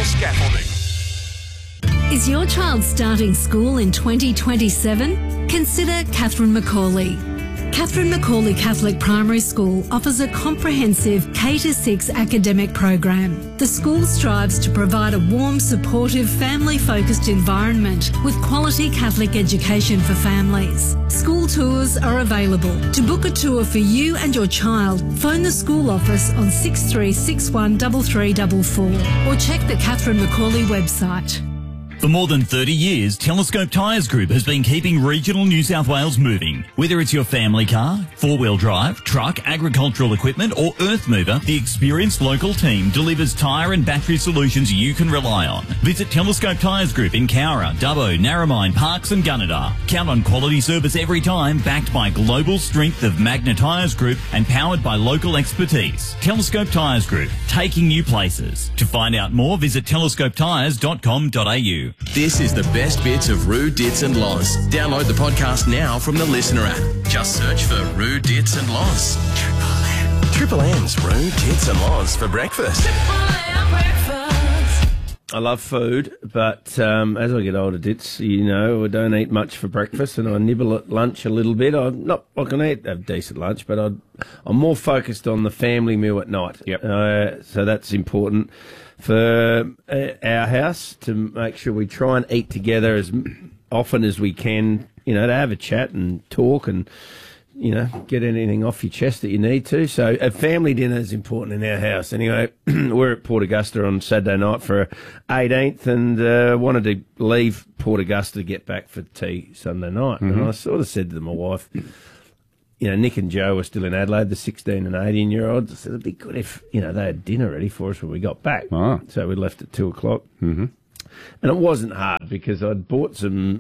scaffolding. Is your child starting school in 2027? Consider Catherine Macaulay. Catherine Macaulay Catholic Primary School offers a comprehensive K-6 academic program. The school strives to provide a warm, supportive, family-focused environment with quality Catholic education for families. School tours are available. To book a tour for you and your child, phone the school office on 6361 3344 or check the Catherine Macaulay website. For more than 30 years, Telescope Tyres Group has been keeping regional New South Wales moving. Whether it's your family car, four-wheel drive, truck, agricultural equipment or earth mover, the experienced local team delivers tyre and battery solutions you can rely on. Visit Telescope Tyres Group in Cowra, Dubbo, Narromine, Parks and Gunnedah. Count on quality service every time, backed by global strength of Magna Tyres Group and powered by local expertise. Telescope Tyres Group, taking you places. To find out more, visit telescopetyres.com.au. This is the best bits of Roo, Dits and Loz. Download the podcast now from the Listener app. Just search for Roo, Dits and Loz. Triple M's Roo, Dits and Loz for breakfast. I love food, but as I get older, Dits, you know, I don't eat much for breakfast and I nibble at lunch a little bit. I can eat a decent lunch, but I'm more focused on the family meal at night. Yep. So that's important for our house, to make sure we try and eat together as often as we can, you know, to have a chat and talk and, you know, get anything off your chest that you need to. So a family dinner is important in our house. Anyway, we're at Port Augusta on Saturday night for 18th and wanted to leave Port Augusta to get back for tea Sunday night. Mm-hmm. And I sort of said to my wife, you know, Nick and Joe were still in Adelaide, the 16 and 18-year-olds. I said it'd be good if, you know, they had dinner ready for us when we got back. Oh. So we left at 2 o'clock. Mm-hmm. And it wasn't hard because I'd bought some,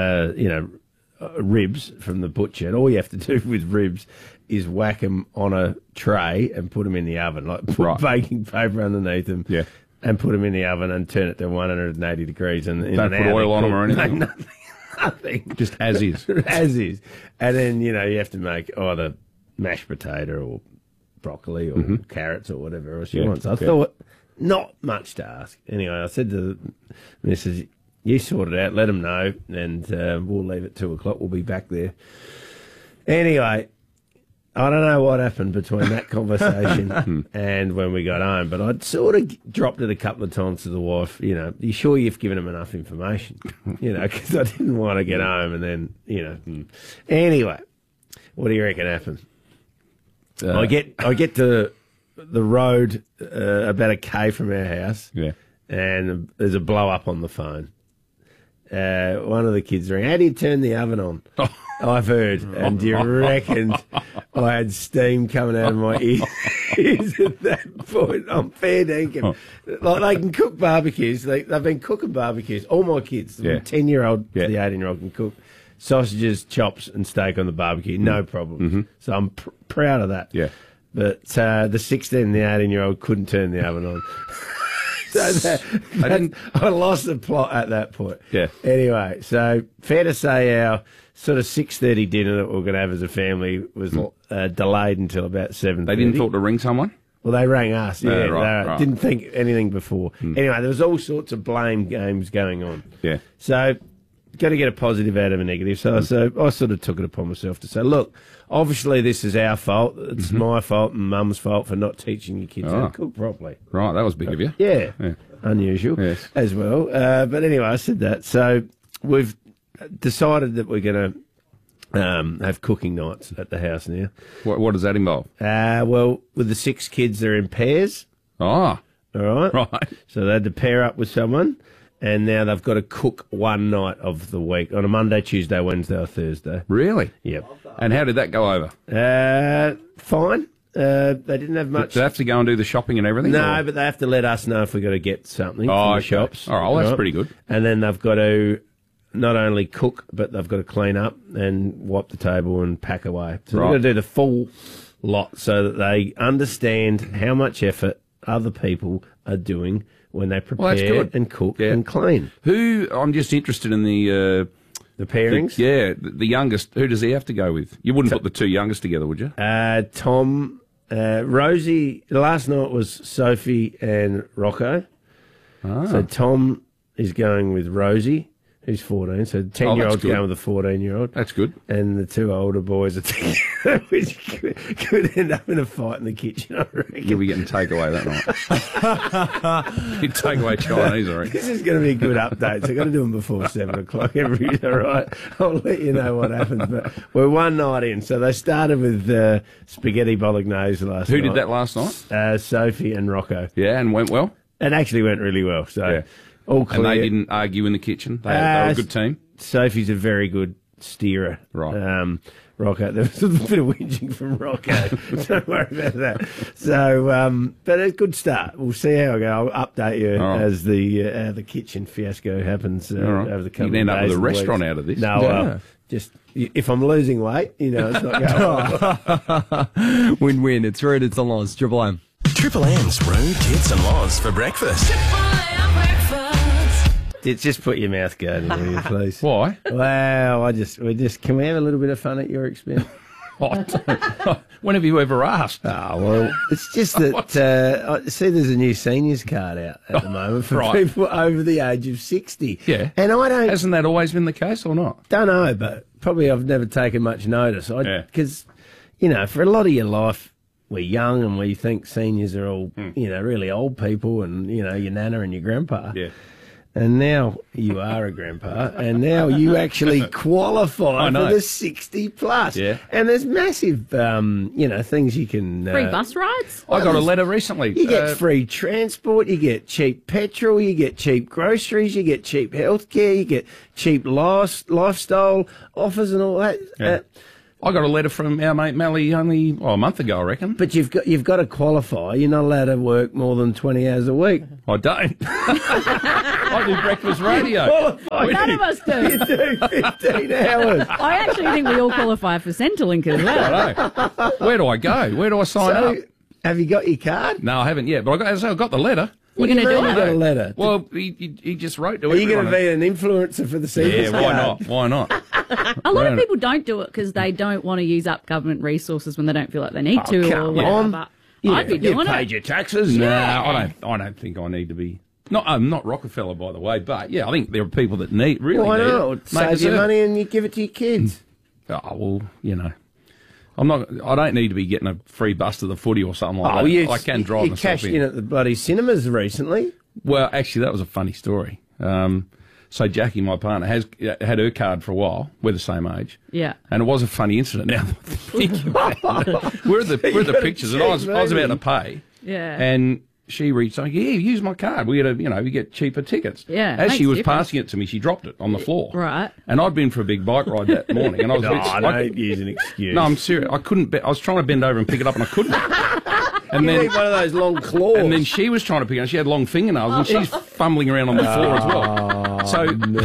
ribs from the butcher. And all you have to do with ribs is whack them on a tray and put them in the oven. Like put baking paper underneath them. Yeah. And put them in the oven and turn it to 180 degrees. And don't put oil on them or anything? No, nothing. Just as is. As is. And then, you know, you have to make either mashed potato or broccoli or carrots or whatever else you want. So I thought, not much to ask. Anyway, I said to the missus, you sort it out, let them know, and we'll leave at 2 o'clock. We'll be back there. Anyway, I don't know what happened between that conversation and when we got home, but I'd sort of dropped it a couple of times to the wife, you know, you sure you've given them enough information? You know, because I didn't want to get home and then, you know. Anyway, what do you reckon happened? I get to the road about a K from our house, and there's a blow up on the phone. One of the kids rang, how do you turn the oven on? I've heard. And do you reckon I had steam coming out of my ears at that point? I'm fair dinkum. Like, they can cook barbecues. They've been cooking barbecues. All my kids, from the 10-year-old to the 18-year-old, can cook sausages, chops and steak on the barbecue. No problem. So I'm proud of that. Yeah. But the 16 and the 18-year-old couldn't turn the oven on. So I lost the plot at that point. Yeah. Anyway, so fair to say our sort of 6:30 dinner that we were going to have as a family was delayed until about 7:30. They didn't thought to ring someone? Well, they rang us. Yeah, right. Didn't think anything before. Anyway, there was all sorts of blame games going on. Yeah. So got to get a positive out of a negative. So I sort of took it upon myself to say, look, obviously this is our fault. It's my fault and Mum's fault for not teaching your kids how to cook properly. Right, that was big of you. Yeah. Unusual as well. But anyway, I said that. So we've decided that we're going to have cooking nights at the house now. What does that involve? Well, with the 6 kids, they're in pairs. Oh. All right. Right. So they had to pair up with someone. And now they've got to cook one night of the week, on a Monday, Tuesday, Wednesday or Thursday. Really? Yep. And how did that go over? Fine. They didn't have much. Do they have to go and do the shopping and everything? No, but they have to let us know if we've got to get something from the shops. All right, well, that's pretty good. And then they've got to not only cook, but they've got to clean up and wipe the table and pack away. So they've got to do the full lot so that they understand how much effort other people are doing when they prepare and cook and clean. I'm just interested in the pairings? The youngest. Who does he have to go with? You wouldn't put the 2 youngest together, would you? Tom, Rosie, last night was Sophie and Rocco. So Tom is going with Rosie, who's 14. So the 10-year-old's going with the 14-year-old. That's good. And the two older boys are together, which could end up in a fight in the kitchen, I reckon. You'll be getting takeaway that night. You'd take away Chinese, I reckon. This is going to be a good update, so I've got to do them before 7 o'clock every day, all right? I'll let you know what happens. But we're one night in, so they started with spaghetti bolognese last night. Who did that last night? Sophie and Rocco. Yeah, and went well? It actually went really well, so Yeah. all clear. And they didn't argue in the kitchen? They were a good team? Sophie's a very good steerer. Right. Rocco, there was a little bit of whinging from Rocco. Don't worry about that. So, but a good start. We'll see how I go. I'll update you as the kitchen fiasco happens over the coming days. You can end up with a weeks. restaurant out of this. No, just if I'm losing weight, it's not going. Win-win. It's Rude, it's on Loz. Triple M. Triple M's Rude, Tits and Loz for breakfast. Just put your mouth guard in here, please. Why? Wow, can we have a little bit of fun at your expense? When have you ever asked? Oh, well, it's just that, I see there's a new seniors card out at the moment for people over the age of 60. Yeah. And Hasn't that always been the case or not? don't know, but probably I've never taken much notice. Because, for a lot of your life, we're young and we think seniors are all, really old people and, your nana and your grandpa. Yeah. And now you are a grandpa, and now you actually qualify for the 60 plus. Yeah. And there's massive, things you can... Free bus rides? I got a letter recently. You get free transport, you get cheap petrol, you get cheap groceries, you get cheap healthcare, you get cheap lifestyle offers and all that. Yeah. I got a letter from our mate Mally only a month ago, I reckon. But you've got to qualify. You're not allowed to work more than 20 hours a week. I don't. I do breakfast radio. None of us do. You do 15 hours. I actually think we all qualify for Centrelink as well. I know. Where do I go? Where do I sign up? Have you got your card? No, I haven't yet. But I got the letter. You're going to do You got a it? letter. Well, he just wrote to Are you everyone. going to be an influencer for the seniors? Yeah, why not? Why not? A lot of people don't do it because they don't want to use up government resources when they don't feel like they need to. come or on. whatever. But I'd be doing You paid it. your taxes. No, I don't think I need to be. I'm not Rockefeller, by the way, but yeah, I think there are people that really Why need it. not? Mate, Save your money and you give it to your kids. Oh, well, I don't need to be getting a free bus to the footy or something like that. I can drive you myself cashed in at the bloody cinemas recently. Well, actually, that was a funny story. So Jackie, my partner, has had her card for a while. We're the same age. Yeah. And it was a funny incident. Now, thinking about it. We're at the pictures, and I was about to pay. Yeah. And she reached out, use my card. We get you get cheaper tickets. Yeah, As she makes was difference. passing it to me, she dropped it on the floor. Right. And I'd been for a big bike ride that morning, and I was Don't use an excuse. no, I'm serious. I couldn't. I was trying to bend over and pick it up, and I couldn't. And You then need one of those long claws. and then she was trying to pick it up. She had long fingernails, and she's fumbling around on the floor as well. So,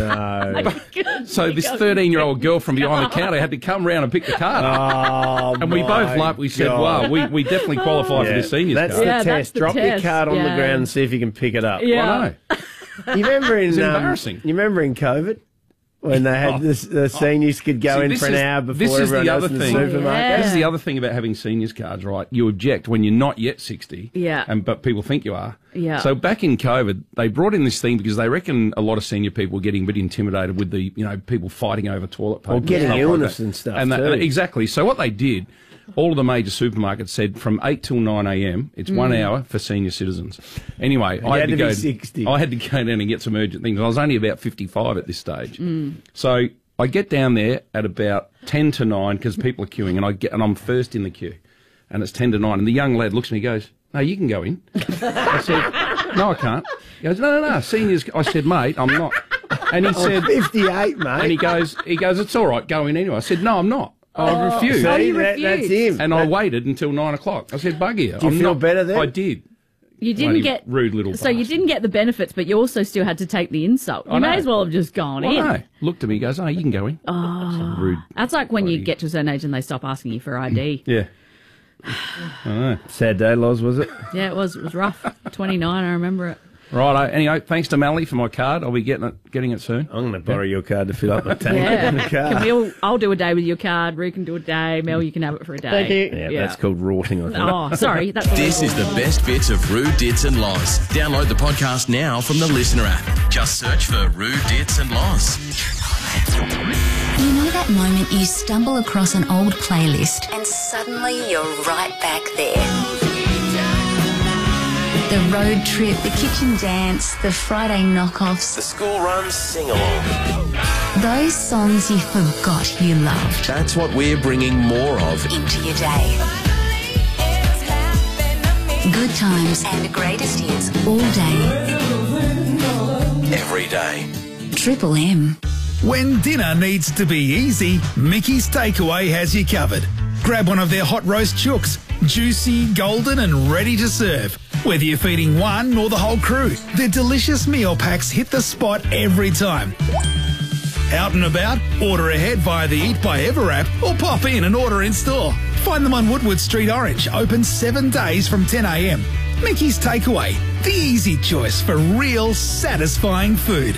no. so this 13-year-old girl from behind the counter had to come round and pick the card up. And we both laughed. We said, wow, we definitely qualify for the seniors That's card. the Yeah, test. that's the Drop your test. card on the Yeah. ground and see if you can pick it up. Yeah. I know. You remember in embarrassing. You remember in COVID when they had the seniors could go See, in this for an is- hour this before is the everyone else other in the thing. supermarket. Yeah. This is the other thing about having seniors cards, right? You object when you're not yet 60. Yeah. But people think you are. Yeah. So back in COVID, they brought in this thing because they reckon a lot of senior people were getting a bit intimidated with the, people fighting over toilet paper. Or getting stuff like illness that. and stuff And too. exactly. So what they did, all of the major supermarkets said from 8 till 9 a.m. it's 1 hour for senior citizens. Anyway, I had had to to be go. 60. I had to go down and get some urgent things. I was only about 55 at this stage. So I get down there at about 10 to 9 because people are queuing, and I'm first in the queue, and it's 10 to 9, and the young lad looks at me and goes, "No, you can go in." I said, "No, I can't." He goes, "No, seniors." I said, "Mate, I'm not." And he said, 58, mate. and he goes, "It's all right, go in anyway." I said, "No, I'm not. I refuse." See, you that's refused. him. And I waited until 9 o'clock. I said, "Bug you." Do you feel better then? I did. You didn't Bloody get rude little So you bastard. didn't get the benefits, but you also still had to take the insult. You I may know. as well have just gone in. No. Looked at me, he goes, "Oh, you can go in." Oh, rude. That's like when you get to a certain age and they stop asking you for ID. Yeah. I know. Sad day, Loz, was it? Yeah, it was rough. 29, I remember it. Right. Anyway, thanks to Mally for my card. I'll be getting it soon. I'm going to borrow your card to fill up my tank in the car. Can we all? I'll do a day with your card. Rue can do a day. Mel, you can have it for a day. Thank you. Yeah, that's called rorting, I think. Oh, sorry. That's This is the best bits of Rue, Dits and Loz. Download the podcast now from the Listener app. Just search for Rue, Dits and Loz. You know that moment you stumble across an old playlist and suddenly you're right back there? The road trip, the kitchen dance, the Friday knockoffs. The school runs, sing-along. Those songs you forgot you loved. That's what we're bringing more of into your day. Good times and the greatest hits all day. every day. Triple M. When dinner needs to be easy, Mickey's Takeaway has you covered. Grab one of their hot roast chooks, juicy, golden and ready to serve. Whether you're feeding one or the whole crew, their delicious meal packs hit the spot every time. Out and about? Order ahead via the Eat by Ever app or pop in and order in store. Find them on Woodward Street, Orange, open 7 days from 10 a.m. Mickey's Takeaway, the easy choice for real satisfying food.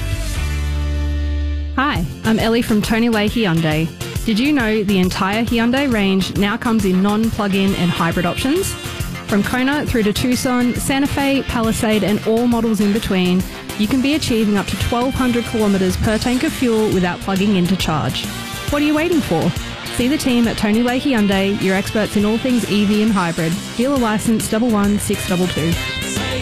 Hi, I'm Ellie from Tony Way Hyundai. Did you know the entire Hyundai range now comes in non-plug-in and hybrid options? From Kona through to Tucson, Santa Fe, Palisade and all models in between, you can be achieving up to 1,200 kilometres per tank of fuel without plugging in to charge. What are you waiting for? See the team at Tony Way Hyundai, your experts in all things EV and hybrid. Dealer licence 11622.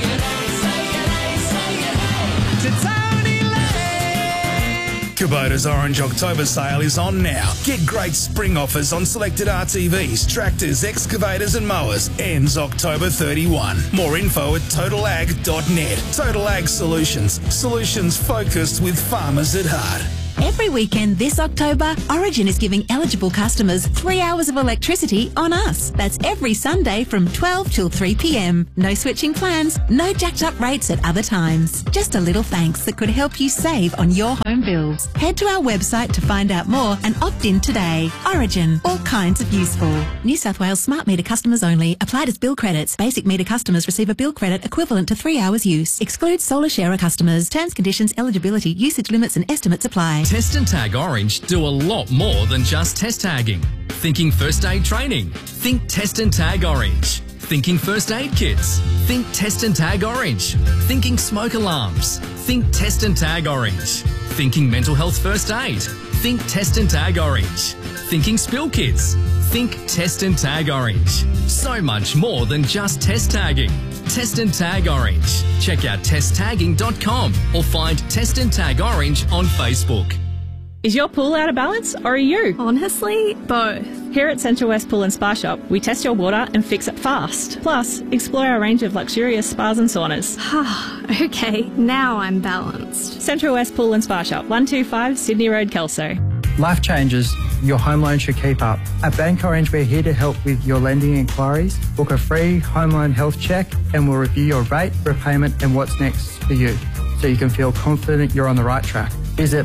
Kubota's Orange October sale is on now. Get great spring offers on selected RTVs, tractors, excavators and mowers. Ends October 31. More info at totalag.net. Total Ag Solutions. Solutions focused with farmers at heart. Every weekend this October, Origin is giving eligible customers 3 hours of electricity on us. That's every Sunday from 12 till 3 p.m. No switching plans, no jacked up rates at other times. Just a little thanks that could help you save on your home bills. Head to our website to find out more and opt in today. Origin, all kinds of useful. New South Wales smart meter customers only. Applied as bill credits. Basic meter customers receive a bill credit equivalent to 3 hours use. Excludes solar sharer customers. Terms, conditions, eligibility, usage limits and estimates apply. Test and Tag Orange do a lot more than just test tagging. Thinking first aid training? Think Test and Tag Orange. Thinking first aid kits? Think Test and Tag Orange. Thinking smoke alarms? Think Test and Tag Orange. Thinking mental health first aid? Think Test and Tag Orange. Thinking spill kits? Think Test and Tag Orange. So much more than just test tagging. Test and Tag Orange. Check out testtagging.com or find Test and Tag Orange on Facebook. Is your pool out of balance or are you? Honestly, both. Here at Central West Pool and Spa Shop, we test your water and fix it fast. Plus, explore our range of luxurious spas and saunas. Okay, now I'm balanced. Central West Pool and Spa Shop, 125 Sydney Road, Kelso. Life changes. Your home loan should keep up. At Bank Orange, we're here to help with your lending inquiries. Book a free home loan health check and we'll review your rate, repayment and what's next for you so you can feel confident you're on the right track. Visit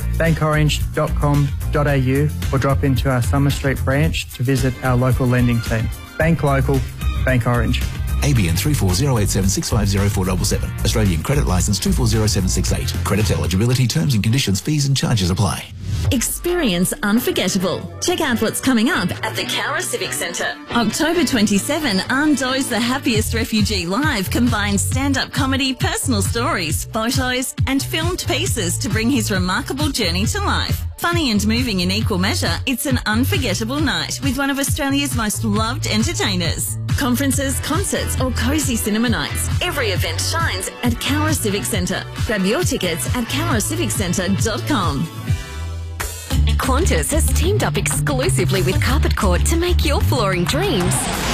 bankorange.com.au or drop into our Summer Street branch to visit our local lending team. Bank local, Bank Orange. ABN 340876504777. Australian Credit Licence 240768. Credit eligibility, terms and conditions, fees and charges apply. Experience unforgettable. Check out what's coming up at the Cowra Civic Centre. October 27, Ando's The Happiest Refugee Live combines stand-up comedy, personal stories, photos and filmed pieces to bring his remarkable journey to life. Funny and moving in equal measure, it's an unforgettable night with one of Australia's most loved entertainers. Conferences, concerts or cosy cinema nights. Every event shines at Cowra Civic Centre. Grab your tickets at cowraciviccentre.com. Qantas has teamed up exclusively with Carpet Court to make your flooring dreams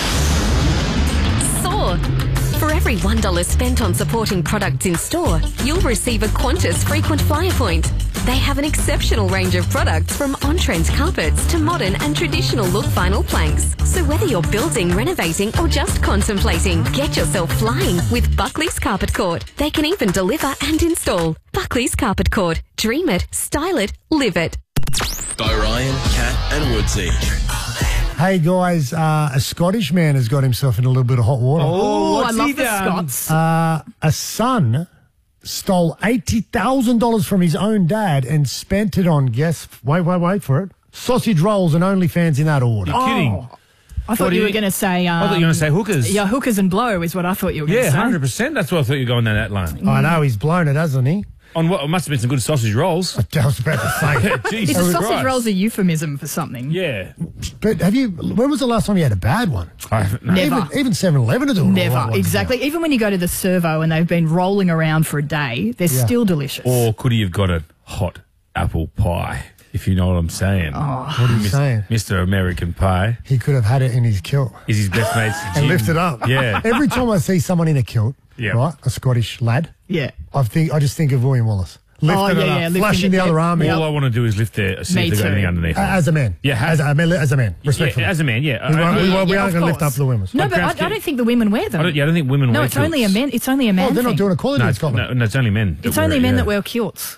soar. For every $1 spent on supporting products in store, you'll receive a Qantas frequent flyer point. They have an exceptional range of products from on-trend carpets to modern and traditional look vinyl planks. So whether you're building, renovating or just contemplating, get yourself flying with Buckley's Carpet Court. They can even deliver and install. Buckley's Carpet Court. Dream it, style it, live it. Bo Ryan, Kat and Woodsy. Hey guys, a Scottish man has got himself in a little bit of hot water. Oh, I love the Scots. A son stole $80,000 from his own dad and spent it on, wait for it, sausage rolls and OnlyFans in that order. You're kidding. I thought you were going to say... I thought you were going to say hookers. Yeah, hookers and blow is what I thought you were going to say. Yeah, 100%. That's what I thought you were going down that line. I know, he's blown it, hasn't he? On what? It must have been some good sausage rolls. I was about to say. Jesus Is sausage Christ. rolls a euphemism for something? Yeah. But when was the last time you had a bad one? Never. Even 7-Eleven to do it. Never, exactly. Even when you go to the servo and they've been rolling around for a day, they're still delicious. Or could he have got a hot apple pie, if you know what I'm saying? Oh. What are you saying? Mr. American Pie. He could have had it in his kilt. Is his best mate's And lift it up. Yeah. Every time I see someone in a kilt, right, a Scottish lad, I just think of William Wallace. Lifting it up, flashing the other arm. All I want to do is lift there, see if they've got anything underneath. As a man. Yeah. As a man. Respectfully. Yeah, as a man, yeah. We aren't going to lift up the women's. No, but I don't think the women wear them. I don't think women wear No, it's only a men. It's only a man. Oh, they're not thing. doing equality in Scotland. No, it's only men. It's only men that wear kilts.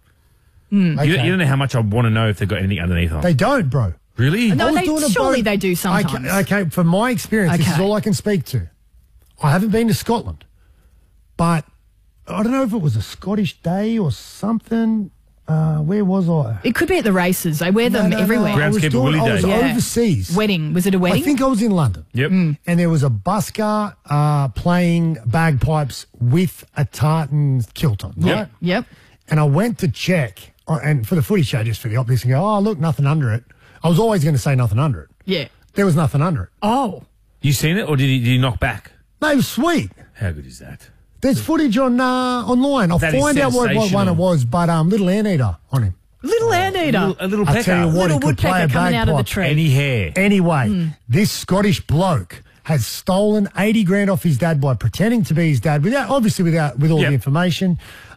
You don't know how much I want to know if they've got anything underneath on. They don't, bro. Really? No, surely they do sometimes. Okay, from my experience, this is all I can speak to. I haven't been to Scotland, but I don't know if it was a Scottish day or something. Where was I? It could be at the races. They wear them everywhere. I was overseas. Wedding. Was it a wedding? I think I was in London. Yep. And there was a busker playing bagpipes with a tartan kilt on. Right? Yep. And I went to check, and for the footy show, just for the optics, and go, oh, look, nothing under it. I was always going to say nothing under it. Yeah. There was nothing under it. Oh. You seen it, or did he knock back? No, it was sweet. How good is that? There's footage on online. I'll That is find out what one it was, but little anteater on him. Little anteater. A little I pecker. tell you what, Little he could play woodpecker a coming out of the bagpipe. tree. Any hair. Anyway, this Scottish bloke has stolen 80 grand off his dad by pretending to be his dad, with all the information.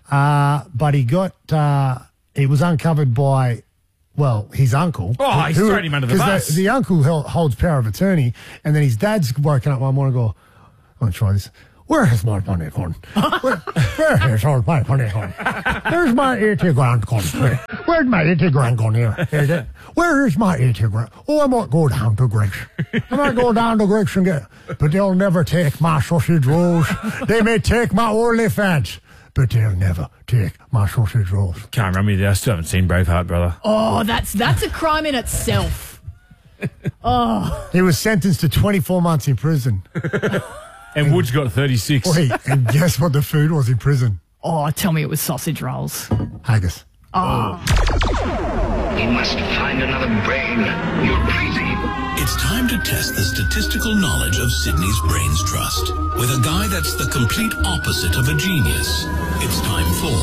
But he was uncovered by, his uncle. Oh, he's thrown him under the bus. The uncle holds power of attorney, and then his dad's woken up one morning and go, I'm going to try this. Where is my money gone? Where is all my money gone? Where's my 80 grand gone? Where's my 80 grand gone here? Where is my 80 grand? Oh, I might go down to Greg's. I might go down to Greg's and get, but they'll never take my sausage rolls. They may take my OnlyFans, but they'll never take my sausage rolls. Can't remember you. I still haven't seen Braveheart, brother. Oh, that's a crime in itself. Oh. He was sentenced to 24 months in prison. And Woods got 36. Wait, and guess what the food was in prison? Oh, tell me it was sausage rolls. Haggis. Oh. You must find another brain. You're crazy. It's time to test the statistical knowledge of Sydney's Brains Trust with a guy that's the complete opposite of a genius. It's time for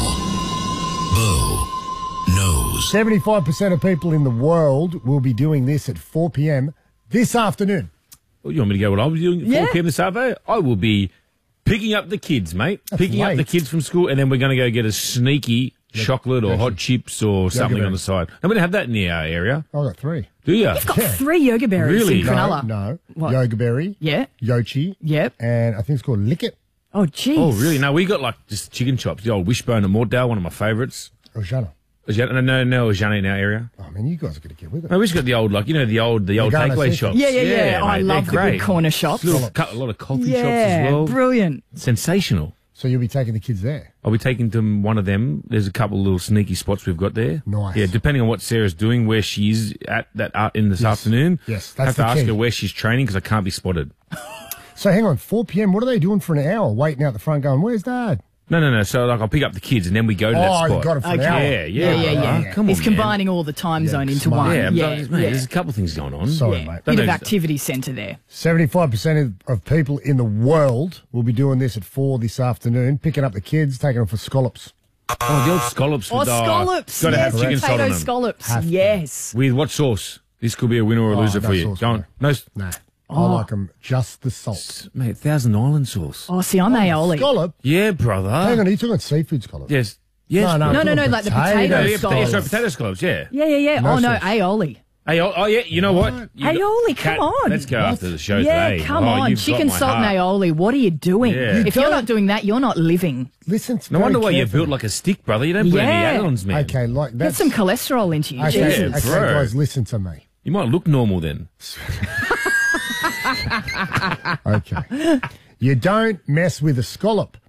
Bo Knows. 75% of people in the world will be doing this at 4 p.m. this afternoon. Well, you want me to go what I was doing at 4 p.m. this afternoon? I will be picking up the kids, mate. Picking up the kids from school, and then we're going to go get a sneaky chocolate or hot chips or something on the side. I'm going to have that in our area. I've got 3. Do you? You've got 3 yoga berries in Cronulla. No. What? Yoga berry. Yeah. Yochi. Yep. And I think it's called Lickit. Oh, jeez. Oh, really? No, we got like just chicken chops. The old Wishbone at Mortdale, one of my favourites. Ojana. No, Ojana in our area. Oh, man, you guys are going to get with it. No, we just got the old, the old takeaway shops. Yeah. I mate, love the good corner shops. A lot of coffee shops as well. Brilliant. Sensational. So you'll be taking the kids there? I'll be taking them one of them. There's a couple of little sneaky spots we've got there. Nice. Yeah, depending on what Sarah's doing, where she's at in this afternoon. Yes, I that's have to the ask key. her where she's training because I can't be spotted. So hang on, 4 p.m., what are they doing for an hour? Waiting out the front going, where's Dad? No. So I'll pick up the kids and then we go to that spot. Oh, you got it for an hour. Yeah. Come on, He's combining all the time zone into smart. one. Mate, there's a couple of things going on. Sorry, mate. Bit of activity centre there. 75% of people in the world will be doing this at 4 this afternoon, picking up the kids, taking them for scallops. Oh, the old scallops. Oh, scallops. Got to have chicken salt on potato them. scallops. Yes. With what sauce? This could be a winner or a loser no for you. sauce, Don't. No. Nah. I like them just the salt. Mate, Thousand Island sauce. Oh, see, I'm aioli. Scallop? Yeah, brother. Hang on, are you talking about seafood scallops? Yes. No, like the potato scallops. Sorry, potato scallops, yeah. Yeah. No Oh, no, sauce. aioli. Oh, yeah, you know what? Aioli, come on. Let's go after the show Yeah, today. come on. you've Chicken got my salt and heart. aioli. What are you doing? Yeah. If you're not doing that, you're not living. Listen to No wonder why you're carefully. built like a stick, brother. You don't put any Yeah. add-ons, man. Okay, like Get that's... some cholesterol into you. Okay, Jesus. bro. guys, listen to me. You might look normal then. Okay. You don't mess with a scallop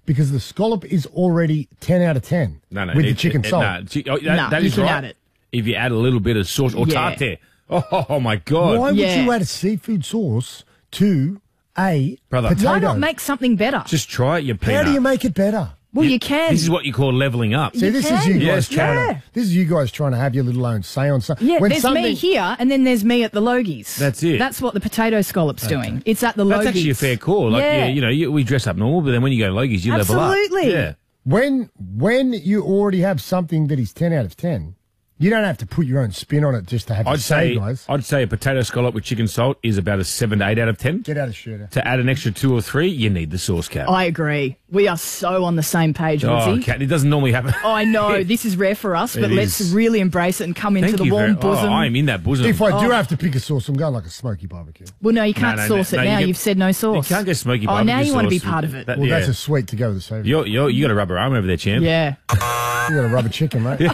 because the scallop is already 10 out of 10 with the chicken salt. that you is can right. add it. If you add a little bit of sauce or Yeah. tartare. Oh, my God. Why would you add a seafood sauce to a potato? Why not make something better? Just try it, you peanut. How do you make it better? Well, you can. This is what you call levelling up. See, this is you guys Yeah. this is you guys trying to have your little own say on something. Yeah, there's me here, and then there's me at the Logies. That's it. That's what the potato scallop's doing. It's at the Logies. That's actually a fair call. Like, we dress up normal, but then when you go to Logies, you level up. Absolutely. Yeah. When you already have something that is 10 out of 10, you don't have to put your own spin on it just to have to say, guys. I'd say a potato scallop with chicken salt is about a 7 to 8 out of 10. Get out of shooter. To add an extra 2 or 3, you need the sauce cap. I agree. We are so on the same page, Oh, Lindsay. Kat, it doesn't normally happen. I know, this is rare for us, but It let's is. really embrace it and come into Thank the you warm very- bosom. I'm in that bosom. If I do have to pick a sauce, I'm going like a smoky barbecue. Well, no, you can't sauce it now. You've said no sauce. You can't go smoky Oh, barbecue now you want to be sauce. part of it. Well, that's a sweet to go with the savoury. You got a rubber arm over there, champ. Yeah. You got a rubber chicken, mate.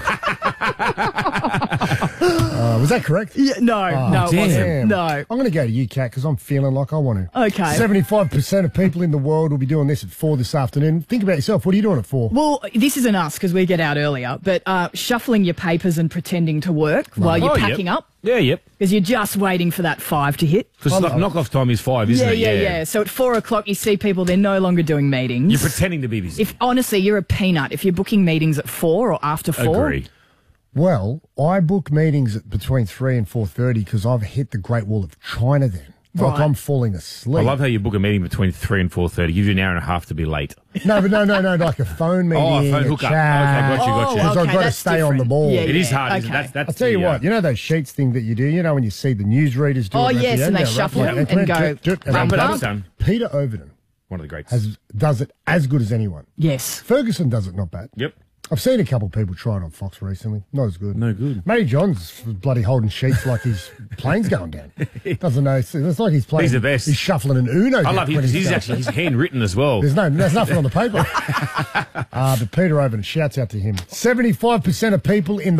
Was that correct? Yeah, no, it wasn't. No. I'm going to go to you, Kat, because I'm feeling like I want to. Okay. 75% of people in the world will be doing this at 4 this afternoon. Think about yourself. What are you doing at 4? Well, this isn't us because we get out earlier, but shuffling your papers and pretending to work while you're packing up. Yeah, yep. Because you're just waiting for that 5 to hit. Because knock-off time is 5, isn't it? Yeah. So at 4 o'clock, you see people, they're no longer doing meetings. You're pretending to be busy. If honestly, you're a peanut. If you're booking meetings at 4 or after 4. Agree. Well, I book meetings at between 3 and 4:30 because I've hit the Great Wall of China then. Like Right. I'm falling asleep. I love how you book a meeting between 3 and 4:30. Gives you an hour and a half to be late. No, like a phone meeting, Oh, a phone a hookup. chat. Okay, got you. Because I've got to that's stay on the different. ball. Yeah, It is yeah, hard. Isn't it? okay. That's I'll tell you what, you know those sheets thing that you do, you know, when you see the newsreaders do Oh, it at yes, the and end, they yeah, shuffle right, them yeah, and go, Ramp it up, up. son. Peter Overton One of the greats. does it as good as anyone. Yes. Ferguson does it not bad. Yep. I've seen a couple of people try it on Fox recently. Not as good. No good. Matty John's bloody holding sheets like his plane's going down. Doesn't know. It's like he's playing. He's the best. He's shuffling an Uno. I love deck when his. He's going. actually handwritten as well. There's nothing on the paper. But Peter Overton, shouts out to him. 75% of people in the